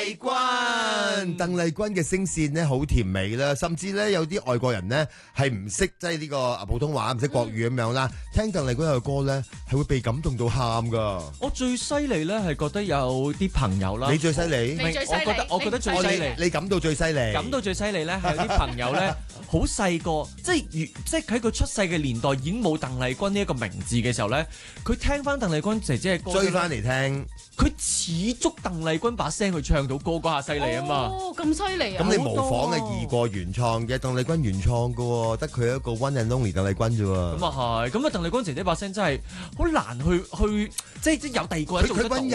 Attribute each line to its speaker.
Speaker 1: 麗君，鄧麗君嘅聲線咧好甜美啦，甚至咧有啲外國人咧係唔識即係呢個普通話唔識國語咁樣啦，聽鄧麗君嘅歌咧係會被感動到喊噶。
Speaker 2: 我最犀利咧係覺得有啲朋友啦，
Speaker 1: 你最犀利，
Speaker 3: 你最犀利，
Speaker 2: 我覺得最犀利，
Speaker 1: 你感到最犀利，
Speaker 2: 感到最犀利咧係有啲朋友咧好細個，即係喺佢出世嘅年代已經冇鄧麗君呢一個名字嘅時候咧，佢聽翻鄧麗君姐姐嘅歌，
Speaker 1: 追翻嚟聽。
Speaker 2: 佢似足鄧麗君把聲去唱到歌嗰下犀利啊嘛！
Speaker 3: 哦，咁犀利啊！
Speaker 1: 咁你模仿嘅易過原創嘅，鄧麗君原創嘅喎，得佢一個 one and only 鄧麗君啫喎。
Speaker 2: 咁啊係，咁啊鄧麗君姐姐把聲真係好難去，即係有第二個人做得到。
Speaker 1: 佢溫